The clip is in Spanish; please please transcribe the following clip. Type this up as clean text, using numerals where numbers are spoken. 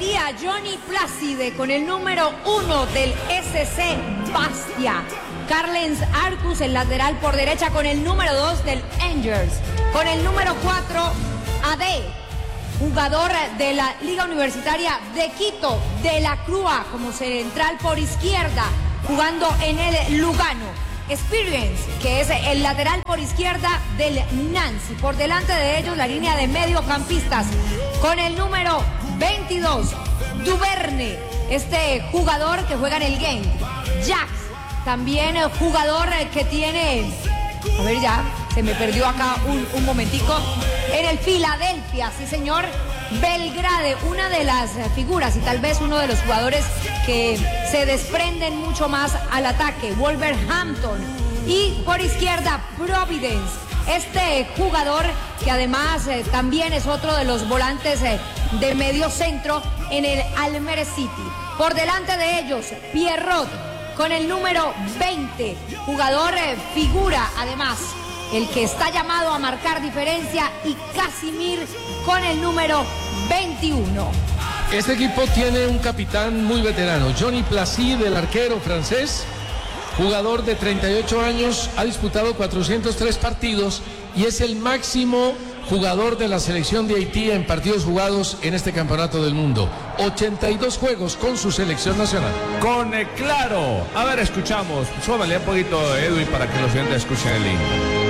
sería Johnny Placide con el número 1 del SC Bastia. Carlens Arcus, el lateral por derecha, con el número 2 del Angers. Con el número 4, Ade, jugador de la Liga Universitaria de Quito, de la Crua, como central por izquierda, jugando en el Lugano. Experience, que es el lateral por izquierda del Nancy. Por delante de ellos la línea de mediocampistas con el número 22, Duverne, este jugador que juega en el Genk. Jax, también el jugador que tiene, a ver, ya se me perdió acá un momentico, en el Philadelphia, sí señor, Belgrade, una de las figuras y tal vez uno de los jugadores que se desprenden mucho más al ataque, Wolverhampton. Y por izquierda, Providence, este jugador que además también es otro de los volantes de medio centro en el Almere City. Por delante de ellos, Pierrot con el número 20, jugador figura además, el que está llamado a marcar diferencia, y Casimir con el número 21. Este equipo tiene un capitán muy veterano, Johnny Placide, el arquero francés, jugador de 38 años, ha disputado 403 partidos y es el máximo jugador de la selección de Haití en partidos jugados en este campeonato del mundo. 82 juegos con su selección nacional. Claro. A ver, escuchamos. Súbale un poquito, Edwin, para que los oyentes escuchen el himno.